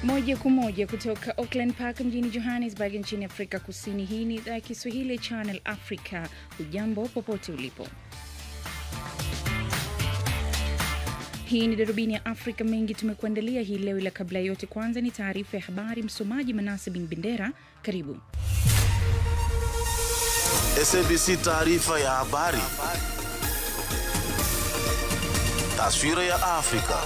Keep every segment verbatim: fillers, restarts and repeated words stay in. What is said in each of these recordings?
Moja kwa moja kutoka Auckland Park mjini Johannesburg nchini Afrika Kusini. Hii ni idhaa ya Kiswahili Channel Africa. Hujambo popote ulipo. Hii ni darubini ya Afrika, mengi tumekuandalia hii leo, ila kabla yote kwanza ni taarifa ya habari. Msomaji Manase bin Bendera, karibu. S A B C taarifa ya habari. Taswira ya Afrika.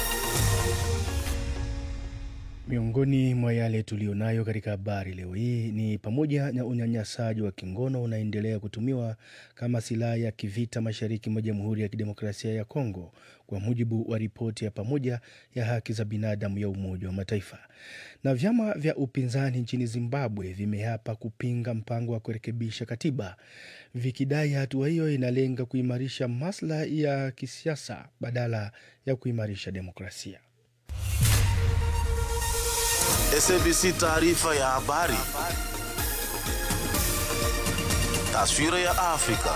Miongoni mwa yale tulionayo katika habari leo hii ni pamoja na unyanyasaji wa kingono unaendelea kutumiwa kama silaha ya kivita mashariki mwa Jamhuri ya Kidemokrasia ya Kongo, kwa mujibu wa ripoti ya pamoja ya haki za binadamu ya Umoja wa Mataifa. Na vyama vya upinzani nchini Zimbabwe vimeapa kupinga mpango wa kurekebisha katiba, vikidai hatua hiyo inalenga kuimarisha maslahi ya kisiasa badala ya kuimarisha demokrasia. S A B C taarifa ya habari. Taswira ya Afrika.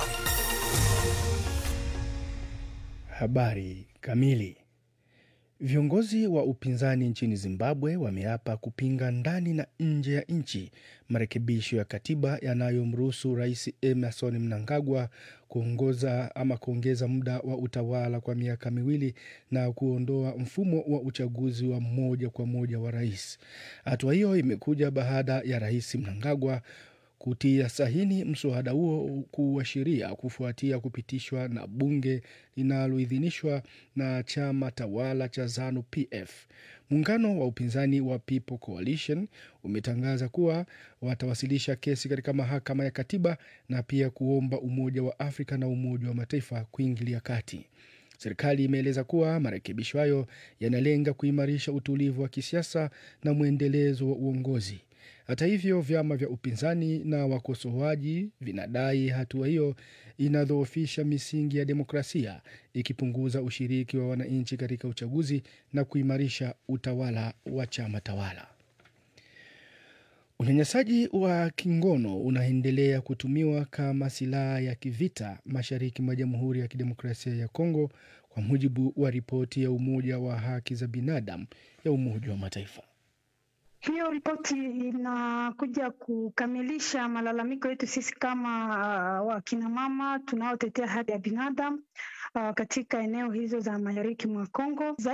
Habari kamili. Viongozi wa upinzani nchini Zimbabwe wameapa kupinga ndani na nje ya nchi marekebisho ya katiba yanayomruhusu Rais Emmerson Mnangagwa kuongoza ama kuongeza muda wa utawala kwa miaka miwili na kuondoa mfumo wa uchaguzi wa moja kwa moja wa rais. Hatua hiyo imekuja baada ya Rais Mnangagwa kutia sahini mswada huo kuwa sheria kufuatia kupitishwa na bunge linaloidhinishwa na chama tawala cha ZANU P F. Muungano wa upinzani wa People Coalition umetangaza kuwa watawasilisha kesi katika mahakama ya katiba na pia kuomba Umoja wa Afrika na Umoja wa Mataifa kuingilia kati. Serikali imeeleza kuwa marekebisho hayo yanalenga kuimarisha utulivu wa kisiasa na muendelezo wa uongozi. Hata hivyo, vyama vya upinzani na wakosoaji vinadai hatua hiyo inadhoofisha misingi ya demokrasia, ikipunguza ushiriki wa wananchi katika uchaguzi na kuimarisha utawala wa chama tawala. Unyanyasaji wa kingono unaendelea kutumiwa kama silaha ya kivita mashariki mwa Jamhuri ya Kidemokrasia ya Kongo, kwa mujibu wa ripoti ya Umoja wa Haki za Binadamu ya Umoja wa Mataifa. Hiyo ripoti inakuja kukamilisha malalamiko yetu sisi kama uh, wakina mama tunaotetea haki ya binadamu uh, katika eneo hizo za mashariki mwa Kongo.